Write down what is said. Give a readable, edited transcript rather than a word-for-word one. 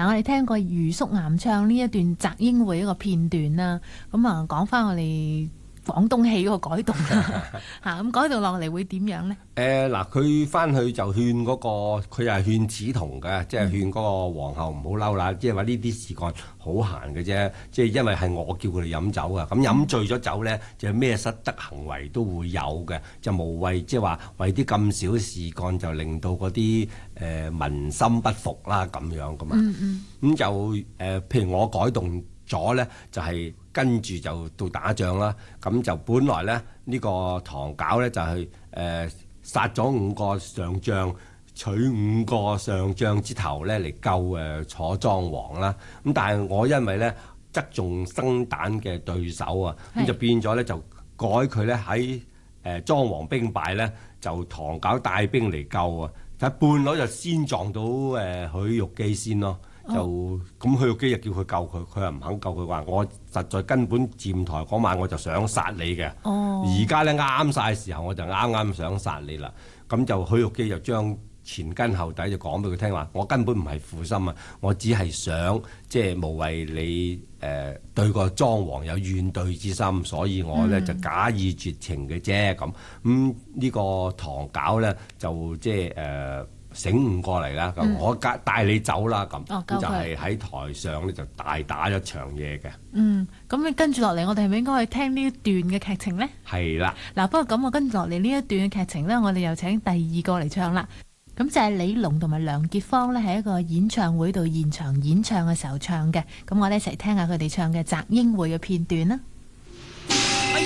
嗱，我哋聽過余叔岩唱呢一段擇英會一個片段啦，咁啊講翻我哋廣東戲嗰個改動啦，咁改動落嚟會點樣呢？ 嗱，佢翻去就勸嗰個，佢又係勸子同嘅，即係勸嗰個皇后唔好嬲啦，即係話呢啲事幹好閒嘅啫，即係因為係我叫佢哋飲酒啊，咁飲醉咗酒咧，就咩失德行為都會有嘅，就無謂即係話為啲咁少事幹就令到嗰啲民心不服啦咁樣噶嘛。咁就譬如我改動咗咧，就係跟住就到打仗啦。咁就本來咧呢個唐皎咧就係殺咗5個上將，取5個上將之頭咧嚟救楚莊王啦。咁但係我因為咧側重生蛋嘅對手啊，咁就變咗咧就改佢咧喺莊王兵敗咧，就唐皎帶兵嚟救啊。但係半路就先撞到許玉基先咯。就咁許玉基就叫佢救佢，佢又唔肯救佢，話我實在根本佔台嗰晚我就想殺你嘅，而家咧啱晒時候我就啱想殺你啦。咁就許玉基就將前根後底就講俾佢聽話，我根本唔係負心啊，我只係想即係無謂你對個莊王有怨對之心，所以我咧就假意絕情嘅啫。咁呢個唐皎咧就即係醒悟過嚟啦，咁我帶你走啦，咁就係喺台上咧就大打一場嘢嘅。 咁你跟住落嚟，我哋係咪應該去聽呢一段嘅劇情呢？ 係啦。 嗱，不過咁我跟住落嚟呢一段嘅劇情呢，我哋又請第二個嚟唱啦。咁就係李龍同埋梁潔芳呢，喺一個演唱會度現場演唱嘅時候唱嘅。咁我哋一齊聽下佢哋唱嘅《擇英會》嘅片段啦。